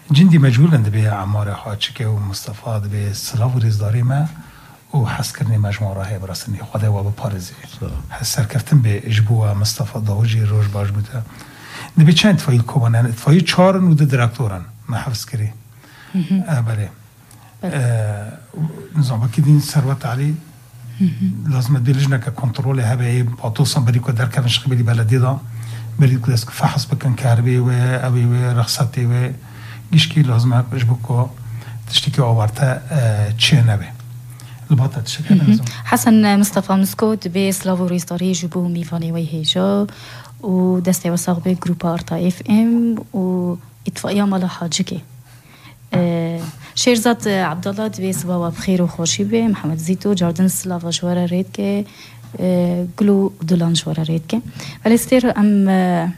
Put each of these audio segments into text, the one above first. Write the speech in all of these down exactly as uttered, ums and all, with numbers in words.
جندي مجهول عند بيه عمار حاجكه ومصطفى به سلاو رزداري ما وحس كرني مجموعة هي براسني خدا و بپارزی حس سرکرتم به اجبو مصطفى داوجی روش باش بوده نبی چند فایل کوبانن فایل چهار نود درکتورن ما حفظ کری بله نظام کدین ثروت علی لازم دلجنا ككنترول هبه باتوصل بريكو در كفش قبلي بلدي دا بريكو دسك فحص بكن كهربي و ابي و رخصتي و گشكي لازم اجبكو تشتكي اوارتا تشي نبه الباطه تشكي لازم حسن مصطفى مسكوت بسلاو ريستوري جبو ميفاني ويهيجا و دستي وساق به جروب ارتا اف ام و اطفائيه مال حاجكي شیرزاد عبدالله دوی سبا و بخیر و خوشی به محمد زیتو جاردن سلاوا جواره رید که گلو دلان جواره رید که ولی استیر ام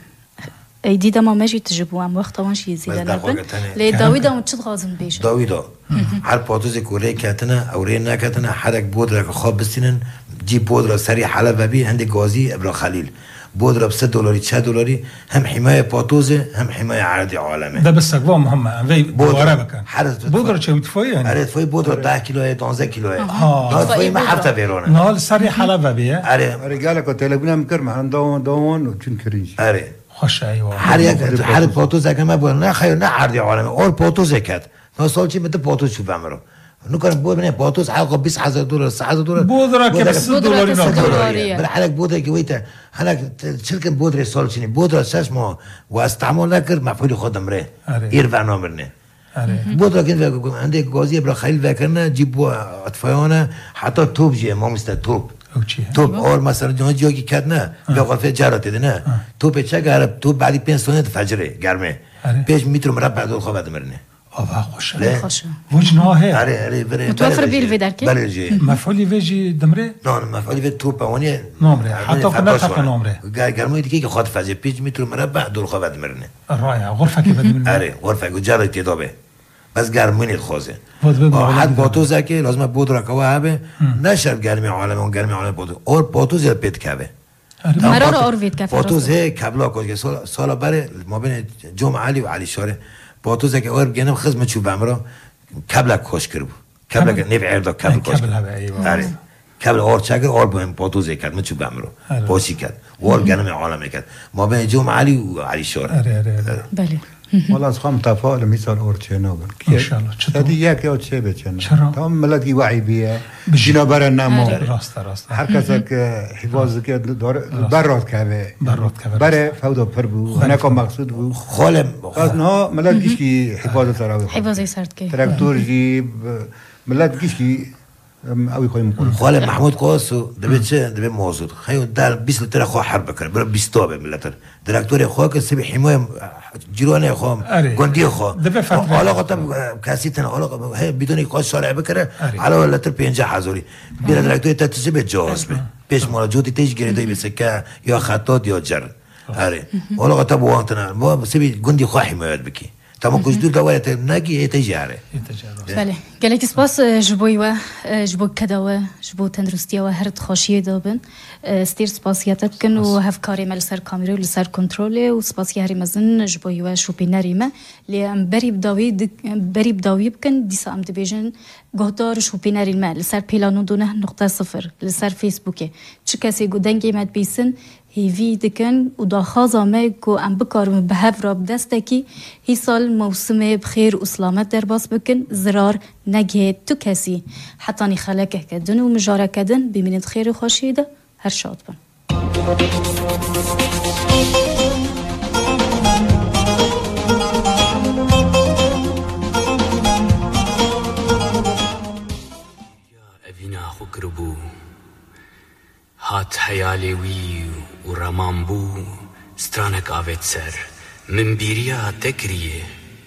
ایدیده ما مجی تجربه ام وقت وان شی زیده نبن لی داویدا اون چند غازم بیشه داویدا هر پاتوزی کوله کتنه اوری نکتنه حرک بود را که خواب بستینن جی بود را سری حلب ببی هندی گازی ابرا خلیل بود را بسه دلاری چه دلاری هم حمایه پاتوزه هم حمایه عرضی عالمه ده بس اقوام مهمه وی دواره بکن بود را چه ویتفایی هنی؟ اره اتفایی بود را ده کیلوه دانزه کیلوه نه اتفایی ما هفته بیرونه نه سری حلب ببیه اره اره گاله که تلگون هم کرم هم داون داون و چون کریش اره خوش ایوه هر یک هر پاتوزه که ما بود نه خیر نه عرضی عالمه اور پاتوزه کد نه سال چی مت پاتوز شو بمرو نکن بود من پاتوز حلقه بیست هزار دلار سه هزار دلار بود را که بیست دلاری نه بل حلق بود که ویته حلق شرکت بود را سال چنی بود را شش ماه و استعمال نکرد مفعول خودم ره ایر برنامه نه بود را که عندك گازی برای خیل وکرنه جیب اطفایانه حتی توپ جیه ما مثل توپ توپ اور مثلا جون جوگی کرد نه به قفه جرات ده نه توپ چه گرب توپ بعدی پنج ساعت فجره گرمه پیش میترم مربع دل خوابت مرنه آوه خوشه وجناه اره اره بره متوفر بیل وی درکی بله جی مفعولی ویجی دمره نه مفعولی وی توپ اونیه نمره حتی کنه تک نمره گرمه دیگه که خاط فجر پیش میترم مربع دل خوابت مرنه رایع غرفه که بدون اره غرفه که جرات تدابه بس گرمونی خوازه حد پاتوزه که لازم بود را که هبه نشر گرمی عالم اون گرمی عالم بود اور پاتوز یا پیت کبه مرار اور وید کفر پاتوز هی کبلا که سال سال بره ما بین جمع علی و علی شاره پاتوزه که اور بگنم خدمت چوب امرا کبلا کوش کرد کبلا که نف عرض کبل کوش کرد کبل اور چاگر اور بهم پاتوزه کرد من چوب امرا پاشی کرد اور گرمی عالم کرد ما بین جمع علی و علی شاره بله والله از خام تفاعل مثال اورچه نابن ان شاء الله چطور هذه یک یا چه بچنه چرا تمام ملتی وعی بیه بجنا بر نمو راست راست هر کس که حفاظ که داره برات کبه برات کبه بره فودا پر بو انا کم مقصود بو خالم از نه ملت کی حفاظ سراوی حفاظی سرد که تراکتور جی ملت کی اوی خویم کن خالم محمود قاسو دبی چه دبی موجود خیلی در بیست لیتر خو حرب کنه برای بیست تا به ملت تراکتور خو که سبی حمایه جیرانه خو گندی خو حالا قطع کسی تن حالا هی بدون قاش شارع بکره حالا لیتر پنجاه هزاری بیاد تراکتور تاتیزه به جاز به پیش مراجعاتی تیج گریدی بسکه یا خطات یا جر آره حالا قطع بوانتنا ما سبی گندی خو حمایه بکی تمام کجدور دوایت نگی تجاره بله گلک سپاس جبوی و جبو کداوه جبو تندرستی و هر خاصیه دابن استیر سپاسیاتت کن و هف کاری مال سر کامرا و سر کنترل و سپاسی هری مزن جبوی و شوپی نریمه لیم بری بداوی بری بداوی بکن دیسا ام دبیجن گهدار شوپی نریمه لسر پیلانو دونه نقطه صفر لسر فیسبوکه چه کسی گودنگی مد بیسن هیوی دکن و داخازا ما کو ام بکارم به هفراب دستکی هی سال موسم بخیر و سلامت در باس بکن زرار نگه تو کسی حتی نی خلقه کدن و مجاره کدن بمینید خیر و خوشیده هر شاد بن اوینا خو کربو هات حیالی وی و رمان بو سترانک آوید سر من بیریا تکریه